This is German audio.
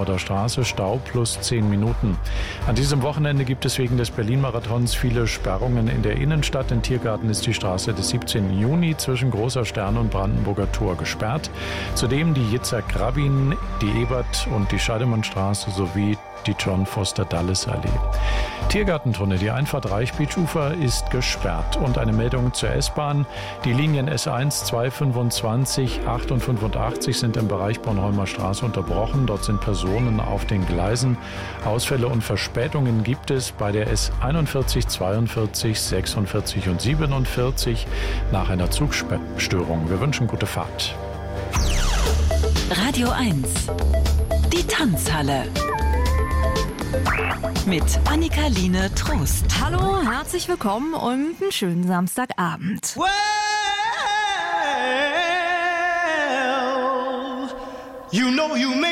Frankfurt-Schöneberger Straße, Stau plus 10 Minuten. An diesem Wochenende gibt es wegen des Berlin-Marathons viele Sperrungen in der Innenstadt. In Tiergarten ist die Straße des 17. Juni zwischen Großer Stern und Brandenburger Tor gesperrt. Zudem die Yitzhak-Rabin, die Ebert- und die Scheidemannstraße sowie die John-Foster-Dulles-Allee. Tiergartentunnel, die Einfahrt Reichbeechufer ist gesperrt. Und eine Meldung zur S-Bahn. Die Linien S1, 225, 8 und 85 sind im Bereich Bornholmer Straße unterbrochen. Dort sind Personen auf den Gleisen. Ausfälle und Verspätungen gibt es bei der S41, 42, 46 und 47 nach einer Zugstörung. Wir wünschen gute Fahrt. Radio 1, die Tanzhalle. Mit Annika-Line Trost. Hallo, herzlich willkommen und einen schönen Samstagabend. Well, you know you make